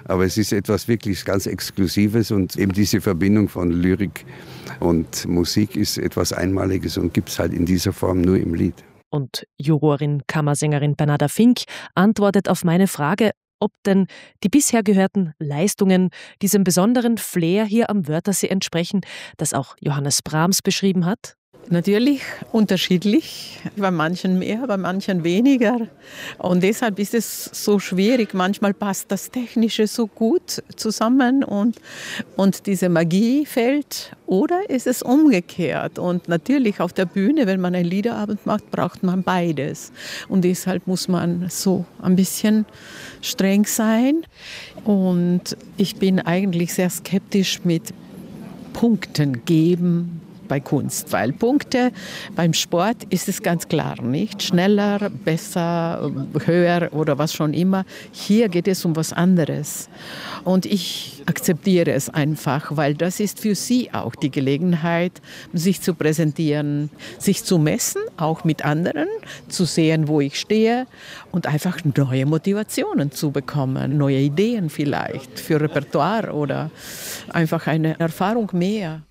Aber es ist etwas wirklich ganz Exklusives und eben diese Verbindung von Lyrik und Musik ist etwas Einmaliges und gibt es halt in dieser Form nur im Lied. Und Jurorin, Kammersängerin Bernarda Fink antwortet auf meine Frage, ob denn die bisher gehörten Leistungen diesem besonderen Flair hier am Wörthersee entsprechen, das auch Johannes Brahms beschrieben hat. Natürlich unterschiedlich, bei manchen mehr, bei manchen weniger. Und deshalb ist es so schwierig. Manchmal passt das Technische so gut zusammen und diese Magie fällt. Oder ist es umgekehrt? Und natürlich auf der Bühne, wenn man einen Liederabend macht, braucht man beides. Und deshalb muss man so ein bisschen streng sein. Und ich bin eigentlich sehr skeptisch mit Punkten geben bei Kunst, weil Punkte beim Sport ist es ganz klar, nicht schneller, besser, höher oder was schon immer. Hier geht es um was anderes und ich akzeptiere es einfach, weil das ist für sie auch die Gelegenheit, sich zu präsentieren, sich zu messen, auch mit anderen, zu sehen, wo ich stehe und einfach neue Motivationen zu bekommen, neue Ideen vielleicht für Repertoire oder einfach eine Erfahrung mehr.